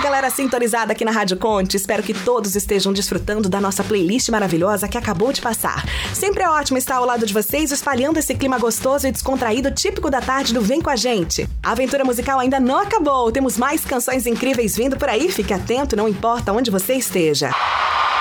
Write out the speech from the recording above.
galera sintonizada aqui na Rádio Conte, espero que todos estejam desfrutando da nossa playlist maravilhosa que acabou de passar. Sempre é ótimo estar ao lado de vocês, espalhando esse clima gostoso e descontraído típico da tarde do Vem Com a Gente. A aventura musical ainda não acabou, temos mais canções incríveis vindo por aí, fique atento, não importa onde você esteja.